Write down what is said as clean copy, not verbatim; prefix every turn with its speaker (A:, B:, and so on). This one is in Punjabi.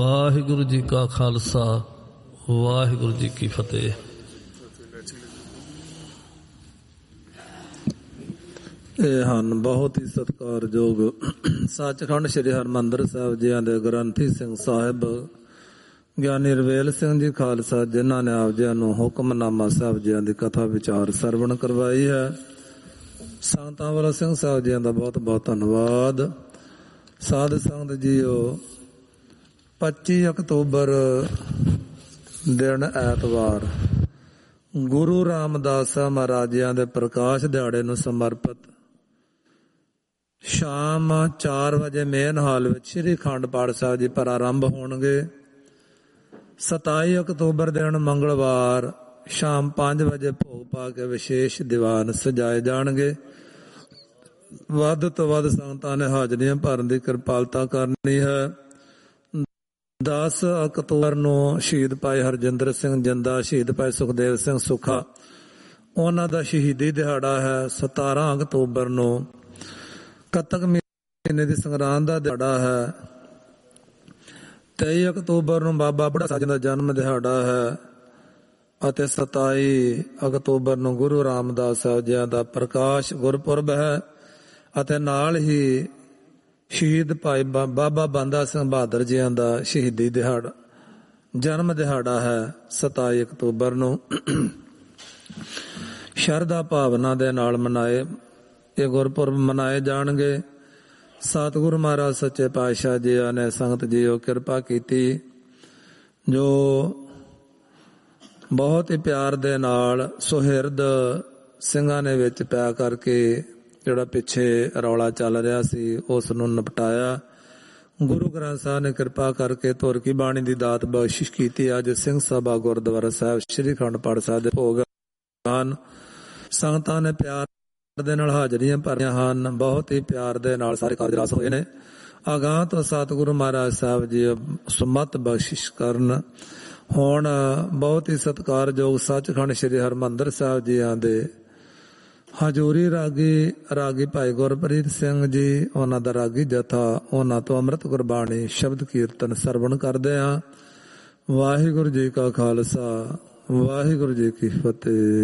A: ਵਾਹਿਗੁਰੂ ਜੀ ਕਾ ਖਾਲਸਾ ਵਾਹਿਗੁਰੂ ਜੀ ਕੀ ਫਤਿਹ। ਇਹ ਹਨ ਬਹੁਤ ਹੀ ਸਤਿਕਾਰਯੋਗ ਸੱਚਖੰਡ ਸ੍ਰੀ ਹਰਿਮੰਦਰ ਸਾਹਿਬ ਜੀਆਂ ਦੇ ਗ੍ਰੰਥੀ ਸਿੰਘ ਸਾਹਿਬ ਗਿਆਨੀ ਰਵੇਲ ਸਿੰਘ ਜੀ ਖਾਲਸਾ, ਜਿਨ੍ਹਾਂ ਨੇ ਆਪ ਜੀਆਂ ਨੂੰ ਹੁਕਮਨਾਮਾ ਸਾਹਿਬ ਜੀਆਂ ਦੀ ਕਥਾ ਵਿਚਾਰ ਸਰਵਣ ਕਰਵਾਈ ਹੈ। ਸੰਗਤਾਂ ਵੱਲੋਂ ਸਿੰਘ ਸਾਹਿਬ ਜੀਆਂ ਦਾ ਬਹੁਤ ਬਹੁਤ ਧੰਨਵਾਦ। ਸਾਧ ਸੰਗਤ ਜੀਓ, 25 ਅਕਤੂਬਰ ਦਿਨ ਐਤਵਾਰ ਗੁਰੂ ਰਾਮਦਾਸ ਮਹਾਰਾਜ ਜੀਆਂ ਦੇ ਪ੍ਰਕਾਸ਼ ਦਿਹਾੜੇ ਨੂੰ ਸਮਰਪਿਤ ਸ਼ਾਮ 4 ਵਜੇ ਮੇਨ ਹਾਲ ਵਿੱਚ ਸ੍ਰੀ ਅਖੰਡ ਪਾਠ ਸਾਹਿਬ ਜੀ ਪ੍ਰਾਰੰਭ ਹੋਣਗੇ। 27 ਅਕਤੂਬਰ ਦਿਨ ਮੰਗਲਵਾਰ ਸ਼ਾਮ 5 ਵਜੇ ਭੋਗ ਪਾ ਕੇ ਵਿਸ਼ੇਸ਼ ਦੀਵਾਨ ਸਜਾਏ ਜਾਣਗੇ। ਵੱਧ ਤੋਂ ਵੱਧ ਸੰਗਤਾਂ ਨੇ ਹਾਜ਼ਰੀਆਂ ਭਰਨ ਦੀ ਕਿਰਪਾਲਤਾ ਕਰਨੀ ਹੈ। 10 ਅਕਤੂਬਰ ਨੂੰ ਸ਼ਹੀਦ ਭਾਈ ਹਰਜਿੰਦਰ ਸਿੰਘ ਜਿੰਦਾ, ਸ਼ਹੀਦ ਭਾਈ ਸੁਖਦੇਵ ਸਿੰਘ ਸੁੱਖਾ, ਉਹਨਾਂ ਦਾ ਸ਼ਹੀਦੀ ਦਿਹਾੜਾ ਹੈ। 17 ਅਕਤੂਬਰ ਨੂੰ ਕੱਤਕ ਮਹੀਨੇ ਦੀ ਸੰਗਰਾਂਦ ਦਾ ਦਿਹਾੜਾ ਹੈ। 23 ਅਕਤੂਬਰ ਨੂੰ ਬਾਬਾ ਬੁੱਢਾ ਸਾਹਿਬ ਦਾ ਜਨਮ ਦਿਹਾੜਾ ਹੈ ਅਤੇ 27 ਅਕਤੂਬਰ ਨੂੰ ਗੁਰੂ ਰਾਮਦਾਸ ਸਾਹਿਬ ਜੀ ਦਾ ਪ੍ਰਕਾਸ਼ ਗੁਰਪੁਰਬ ਹੈ ਅਤੇ ਨਾਲ ਹੀ ਸ਼ਹੀਦ ਭਾਈ ਬਾਬਾ ਬੰਦਾ ਸਿੰਘ ਬਹਾਦਰ ਜੀ ਦਾ ਸ਼ਹੀਦੀ ਦਿਹਾੜਾ ਜਨਮ ਦਿਹਾੜਾ ਹੈ। 27 ਅਕਤੂਬਰ ਨੂੰ ਸ਼ਰਧਾ ਭਾਵਨਾ ਦੇ ਨਾਲ ਇਹ ਗੁਰਪੁਰਬ ਮਨਾਏ ਜਾਣਗੇ। ਸਤਿਗੁਰੂ ਮਹਾਰਾਜ ਸੱਚੇ ਪਾਤਸ਼ਾਹ ਜੀ ਨੇ ਸੰਗਤ ਜੀਓ ਕਿਰਪਾ ਕੀਤੀ, ਜੋ ਬਹੁਤ ਹੀ ਪਿਆਰ ਦੇ ਨਾਲ ਸੁਹਿਰਦ ਸਿੰਘਾਂ ਨੇ ਵਿੱਚ ਪਿਆ ਕਰਕੇ ਜਿਹੜਾ ਪਿੱਛੇ ਰੌਲਾ ਚੱਲ ਰਿਹਾ ਸੀ ਉਸ ਨੂੰ ਨਿਪਟਾਇਆ। ਗੁਰੂ ਗ੍ਰੰਥ ਸਾਹਿਬ ਨੇ ਕਿਰਪਾ ਕਰਕੇ ਧੁਰ ਕੀ ਬਾਣੀ ਦੀ ਦਾਤ ਬਖਸ਼ਿਸ਼ ਕੀਤੀ। ਅੱਜ ਸਿੰਘ ਸਭਾ ਗੁਰਦੁਆਰਾ ਸਾਹਿਬ ਸ੍ਰੀ ਅਖੰਡ ਪਾਠ ਸਾਹਿਬ ਦੇ ਭੋਗ ਹਨ। ਸੰਗਤਾਂ ਨੇ ਪਿਆਰ ਦੇ ਨਾਲ ਹਾਜ਼ਰੀਆਂ ਭਰੀਆਂ ਹਨ। ਬਹੁਤ ਹੀ ਪਿਆਰ ਦੇ ਨਾਲ ਸਾਰੇ ਕਾਰਜ ਰਸ ਹੋਏ ਨੇ। ਅਗਾਂਹ ਤੋਂ ਸਤਿਗੁਰੂ ਮਹਾਰਾਜ ਸਾਹਿਬ ਜੀ ਸੁਮਤ ਬਖਸ਼ਿਸ਼ ਕਰਨ। ਹੁਣ ਬਹੁਤ ਹੀ ਸਤਿਕਾਰਯੋਗ ਸੱਚਖੰਡ ਸ੍ਰੀ ਹਰਿਮੰਦਰ ਸਾਹਿਬ ਜੀਆਂ ਦੇ ਹਜ਼ੂਰੀ ਰਾਗੀ ਭਾਈ ਗੁਰਪ੍ਰੀਤ ਸਿੰਘ ਜੀ, ਉਹਨਾਂ ਦਾ ਰਾਗੀ ਜਥਾ, ਉਹਨਾਂ ਤੋਂ ਅੰਮ੍ਰਿਤ ਗੁਰਬਾਣੀ ਸ਼ਬਦ ਕੀਰਤਨ ਸਰਵਣ ਕਰਦੇ ਹਾਂ। ਵਾਹਿਗੁਰੂ ਜੀ ਕਾ ਖਾਲਸਾ ਵਾਹਿਗੁਰੂ ਜੀ ਕੀ ਫਤਿਹ।